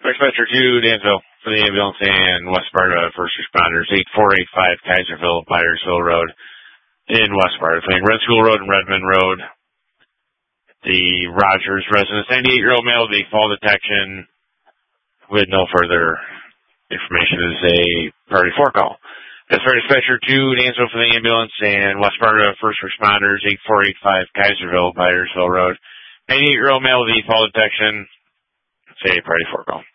Dispatcher 2, Danville, for the ambulance and West Sparta first responders, 8485 Kaiserville, Byersville Road in West Sparta, between Red School Road and Redmond Road. The Rogers residence, 98-year-old male, the fall detection with no further information is a priority 4 call. That's for Dispatcher 2, Danville, for the ambulance and West Sparta first responders, 8485 Kaiserville, Byersville Road. 98-year-old male, the fall detection, it's a priority 4 call.